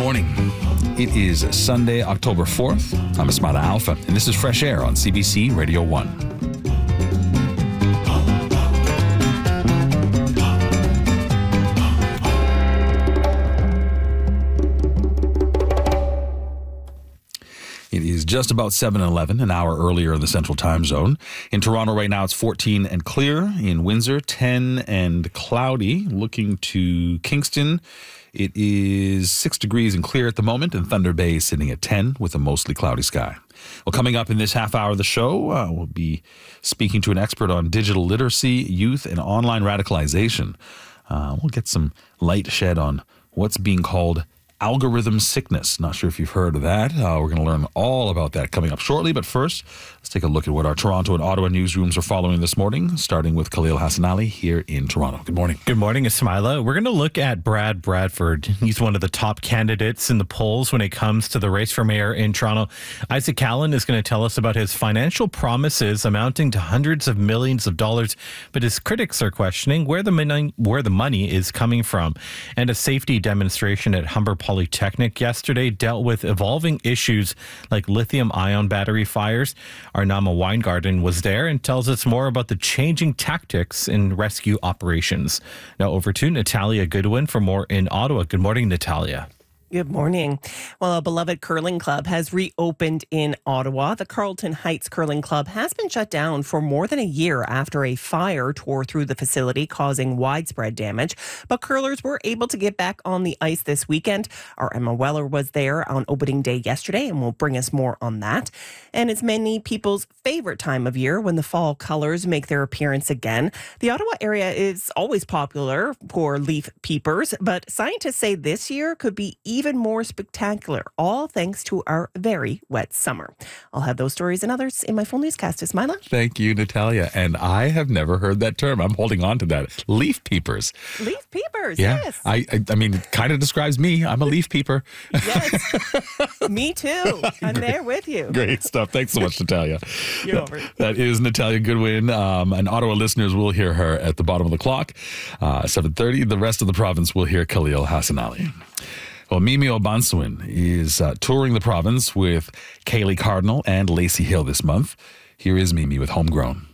morning. It is Sunday, October 4th. I'm Ismaila Alfa, and this is Fresh Air on CBC Radio 1. It is just about 7:11, an hour earlier in the Central Time Zone. In Toronto right now, it's 14 and clear. In Windsor, 10 and cloudy. Looking to Kingston, it is 6 degrees and clear at the moment, and Thunder Bay is sitting at 10 with a mostly cloudy sky. Well, coming up in this half hour of the show, we'll be speaking to an expert on digital literacy, youth, and online radicalization. We'll get some light shed on what's being called algorithm sickness. Not sure if you've heard of that. We're going to learn all about that coming up shortly. But first, let's take a look at what our Toronto and Ottawa newsrooms are following this morning, starting with Khalil Hassanali here in Toronto. Good morning. Good morning, Ismaila. We're going to look at Brad Bradford. He's one of the top candidates in the polls when it comes to the race for mayor in Toronto. Isaac Allen is going to tell us about his financial promises amounting to hundreds of millions of dollars, but his critics are questioning where the money is coming from. And a safety demonstration at Humber Polytechnic yesterday dealt with evolving issues like lithium-ion battery fires. Our Nama Weingarten was there and tells us more about the changing tactics in rescue operations. Now over to Natalia Goodwin for more in Ottawa. Good morning, Natalia. Good morning. Well, a beloved curling club has reopened in Ottawa. The Carlton Heights Curling Club has been shut down for more than a year after a fire tore through the facility, causing widespread damage. But curlers were able to get back on the ice this weekend. Our Emma Weller was there on opening day yesterday and will bring us more on that. And it's many people's favorite time of year when the fall colors make their appearance again. The Ottawa area is always popular for leaf peepers, but scientists say this year could be even more spectacular, all thanks to our very wet summer. I'll have those stories and others in my full newscast. Ismaila? Thank you, Natalia. And I have never heard that term. I'm holding on to that. Leaf peepers. Leaf peepers, yeah. Yes. I mean, it kind of describes me. I'm a leaf peeper. Yes. Me too. I'm there with you. Great stuff. Thanks so much, Natalia. You're over. That is Natalia Goodwin. And Ottawa listeners will hear her at the bottom of the clock, 7:30. The rest of the province will hear Khalil Hassanali. Well, Mimi Obansewin is touring the province with Kaylee Cardinal and Lacey Hill this month. Here is Mimi with Homegrown.